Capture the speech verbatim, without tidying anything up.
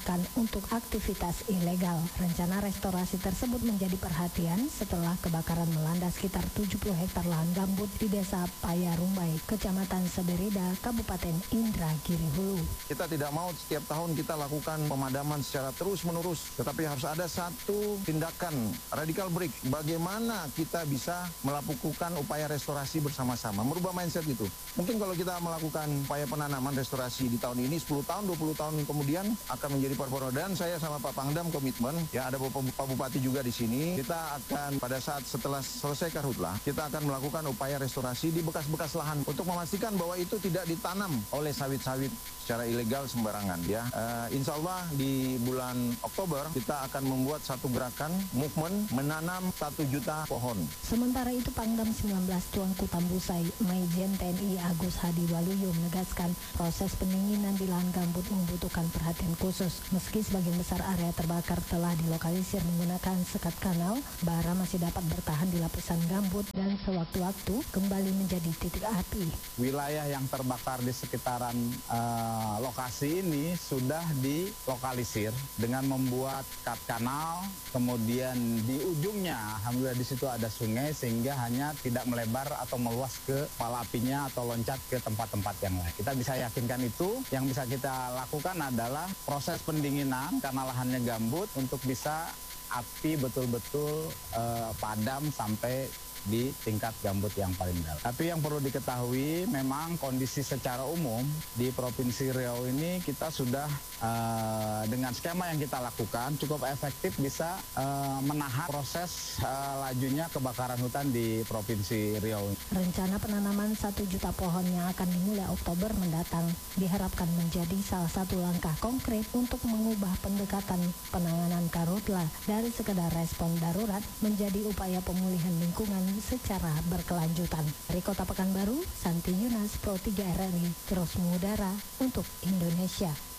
kan untuk aktivitas ilegal. Rencana restorasi tersebut menjadi perhatian setelah kebakaran melanda sekitar tujuh puluh hektar lahan gambut di Desa Payarumbai, Kecamatan Sederida, Kabupaten Indragiri Hulu. Kita tidak mau setiap tahun kita lakukan pemadaman secara terus-menerus, tetapi harus ada satu tindakan radical break. Bagaimana kita bisa melakukan upaya restorasi bersama-sama, merubah mindset itu. Mungkin kalau kita melakukan upaya penanaman restorasi di tahun ini, sepuluh tahun, dua puluh tahun kemudian akan menjadi perporo. Dan saya sama Pak Pangdam komitmen, ya ada Pak Bupati juga di sini, kita akan pada saat setelah selesai karhutlah, kita akan melakukan upaya restorasi di bekas-bekas lahan untuk memastikan bahwa itu tidak ditanam oleh sawit-sawit secara ilegal sembarangan. Ya, uh, Insya Allah di bulan Oktober kita akan membuat satu gerakan movement menanam satu juta pohon. Sementara itu Pangdam sembilan belas Tuanku Tambusai, Maijen T N I Agus Hadi Waluyo menegaskan proses pendinginan di lahan gambut membutuhkan perhatian khusus. Meski sebagian besar area terbakar telah dilokalisir menggunakan sekat kanal, bara masih dapat bertahan di lapisan gambut dan sewaktu-waktu kembali menjadi titik api. Wilayah yang terbakar di sekitaran uh, lokasi ini sudah dilokalisir dengan membuat kat kanal, kemudian di ujungnya alhamdulillah di situ ada sungai sehingga hanya tidak melebar atau meluas ke pala apinya atau loncat ke tempat-tempat yang lain. Kita bisa yakinkan itu. Yang bisa kita lakukan adalah proses pendinginan karena lahannya gambut untuk bisa api betul-betul uh, padam sampai di tingkat gambut yang paling dalam. Tapi yang perlu diketahui memang kondisi secara umum di Provinsi Riau ini kita sudah uh, dengan skema yang kita lakukan cukup efektif bisa uh, menahan proses uh, lajunya kebakaran hutan di Provinsi Riau. Rencana penanaman satu juta pohon yang akan dimulai Oktober mendatang diharapkan menjadi salah satu langkah konkret untuk mengubah pendekatan penanganan karhutla dari sekedar respon darurat menjadi upaya pemulihan lingkungan secara berkelanjutan. Dari Kota Pekanbaru, Santi Yunas, Pro tiga R R I, terus mengudara untuk Indonesia.